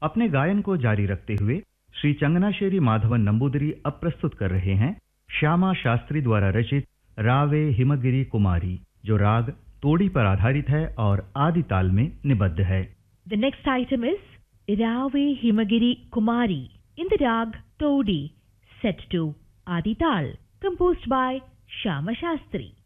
अपने गायन को जारी रखते हुए श्री चंगनाश्री माधवन नंबूदरी अब प्रस्तुत कर रहे हैं श्यामा शास्त्री द्वारा रचित रावे हिमगिरी कुमारी, जो राग तोड़ी पर आधारित है और आदि ताल में निबद्ध है। The next item is Rave Himagiri Kumari in the rag Todi, set to Adi Tal, composed by Shyama Shastri.